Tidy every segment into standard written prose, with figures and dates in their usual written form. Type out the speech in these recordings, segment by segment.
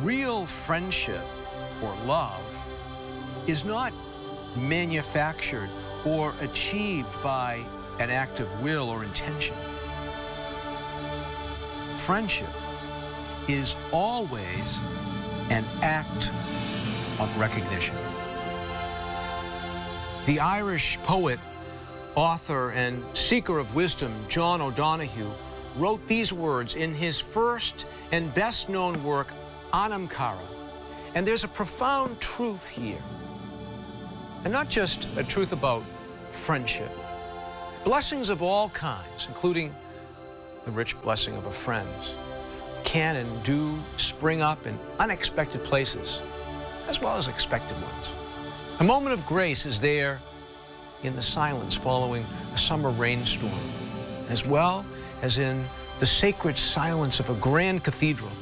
Real friendship or love is not manufactured or achieved by an act of will or intention. Friendship is always an act of recognition. The Irish poet, author, and seeker of wisdom, John O'Donohue, wrote these words in his first and best-known work, Anam Cara. And there's a profound truth here. And not just a truth about friendship. Blessings of all kinds, including the rich blessing of a friend, can and do spring up in unexpected places, as well as expected ones. A moment of grace is there in the silence following a summer rainstorm, as well as in the sacred silence of a grand cathedral.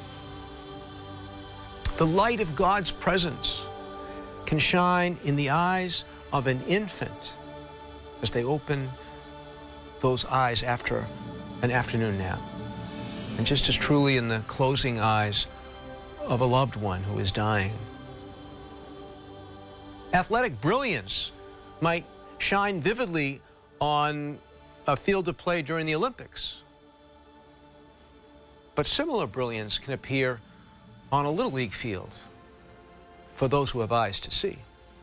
The light of God's presence can shine in the eyes of an infant as they open those eyes after an afternoon nap, and just as truly in the closing eyes of a loved one who is dying. Athletic brilliance might shine vividly on a field of play during the Olympics, but similar brilliance can appear on a Little League field for those who have eyes to see.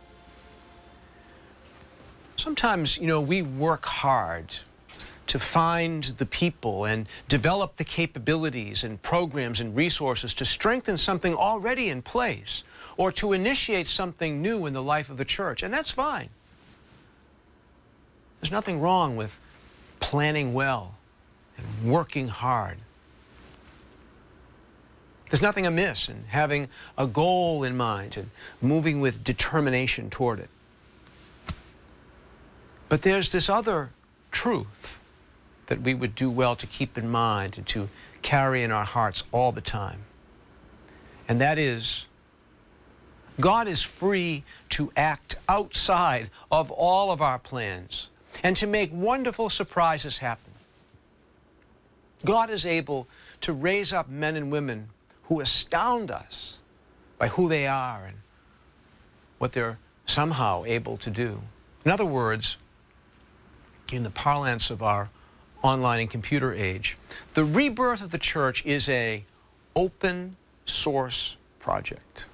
Sometimes, we work hard to find the people and develop the capabilities and programs and resources to strengthen something already in place or to initiate something new in the life of the church, and that's fine. There's nothing wrong with planning well and working hard. There's nothing amiss in having a goal in mind and moving with determination toward it. But there's this other truth that we would do well to keep in mind and to carry in our hearts all the time. And that is, God is free to act outside of all of our plans and to make wonderful surprises happen. God is able to raise up men and women who astound us by who they are and what they're somehow able to do. In other words, in the parlance of our online and computer age, the rebirth of the church is an open source project.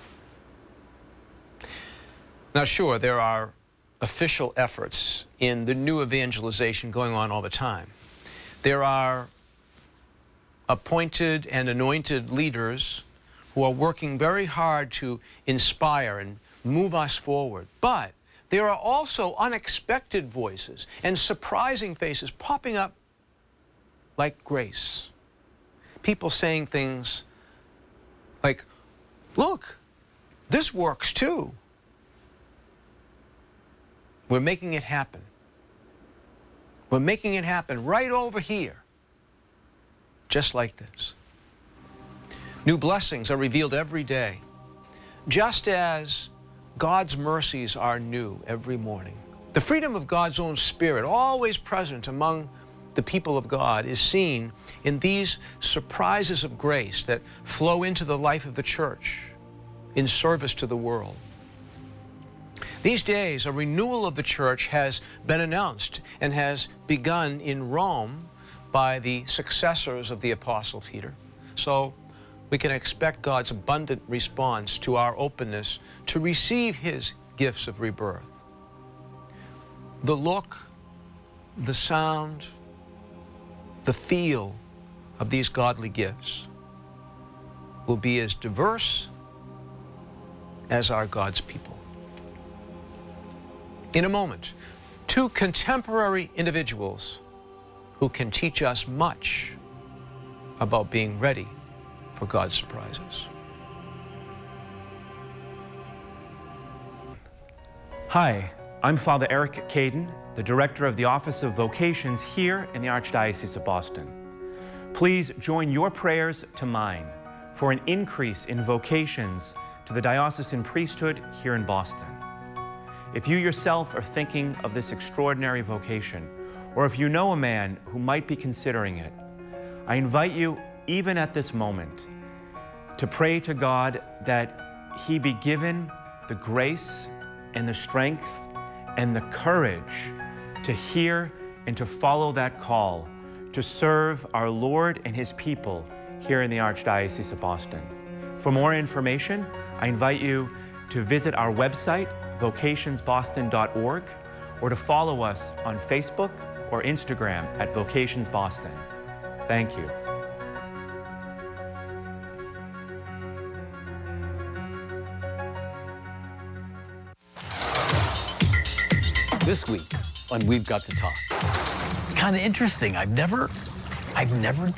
Now, sure, there are official efforts in the new evangelization going on all the time. There are appointed and anointed leaders who are working very hard to inspire and move us forward. But there are also unexpected voices and surprising faces popping up like Grace. People saying things like, look, this works too. We're making it happen. We're making it happen right over here. Just like this. New blessings are revealed every day, just as God's mercies are new every morning. The freedom of God's own Spirit, always present among the people of God, is seen in these surprises of grace that flow into the life of the church in service to the world. These days, a renewal of the church has been announced and has begun in Rome by the successors of the Apostle Peter. So we can expect God's abundant response to our openness to receive his gifts of rebirth. The look, the sound, the feel of these godly gifts will be as diverse as are God's people. In a moment, two contemporary individuals who can teach us much about being ready for God's surprises. Hi, I'm Father Eric Caden, the Director of the Office of Vocations here in the Archdiocese of Boston. Please join your prayers to mine for an increase in vocations to the diocesan priesthood here in Boston. If you yourself are thinking of this extraordinary vocation, or if you know a man who might be considering it, I invite you, even at this moment, to pray to God that He be given the grace and the strength and the courage to hear and to follow that call to serve our Lord and His people here in the Archdiocese of Boston. For more information, I invite you to visit our website, vocationsboston.org, or to follow us on Facebook or Instagram at VocationsBoston. Thank you. This week on We've Got to Talk. Kind of interesting. I've never